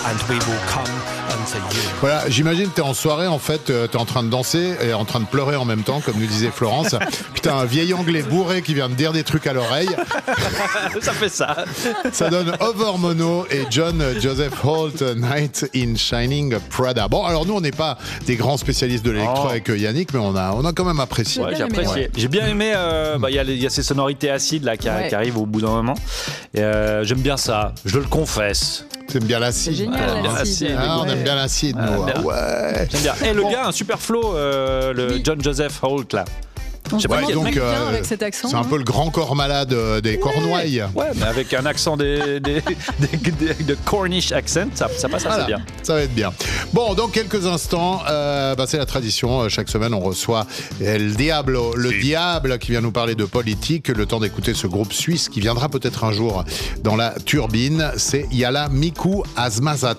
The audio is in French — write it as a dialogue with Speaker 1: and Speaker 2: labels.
Speaker 1: and we will come unto you.
Speaker 2: Voilà, j'imagine que t'es en soirée, en fait, t'es en train de danser et en train de pleurer en même temps, comme nous disait Florence. Puis t'as un vieil anglais bourré qui vient de dire des trucs à l'oreille.
Speaker 3: Ça fait ça.
Speaker 2: Ça donne Over Mono et John Joseph Holt, Night in Shining Prada. Bon, alors nous, on n'est pas des grands spécialistes de l'électro avec Yannick, mais on a quand même apprécié.
Speaker 3: Ouais, j'ai apprécié. J'ai bien aimé, y a ces sonorités acides là qui arrivent au bout d'un moment. Et, j'aime bien ça, je le confesse.
Speaker 2: T'aimes bien l'acide?
Speaker 4: C'est génial, l'acide.
Speaker 2: On aime bien l'acide, nous. Ouais.
Speaker 3: J'aime bien. Et le gars, un super flow, le John Joseph Holt là.
Speaker 4: Je sais pas,
Speaker 2: donc,
Speaker 4: bien avec cet accent.
Speaker 2: c'est un peu le grand corps malade des Cornouailles.
Speaker 3: Ouais, mais avec un accent de Cornish accent, ça passe assez bien.
Speaker 2: Ça va être bien. Bon, dans quelques instants, c'est la tradition. Chaque semaine, on reçoit El Diablo, le diable, qui vient nous parler de politique. Le temps d'écouter ce groupe suisse qui viendra peut-être un jour dans la turbine. C'est Yala Miku Azmazat.